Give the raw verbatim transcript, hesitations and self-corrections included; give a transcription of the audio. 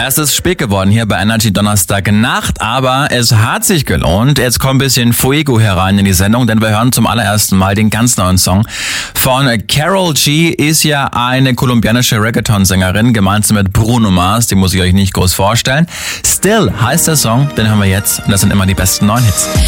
Es ist spät geworden hier bei Energy Donnerstag Nacht, aber es hat sich gelohnt. Jetzt kommt ein bisschen Fuego herein in die Sendung, denn wir hören zum allerersten Mal den ganz neuen Song von Karol G. Ist ja eine kolumbianische Reggaeton-Sängerin, gemeinsam mit Bruno Mars, die muss ich euch nicht groß vorstellen. Still heißt der Song, den hören wir jetzt und das sind immer die besten neuen Hits.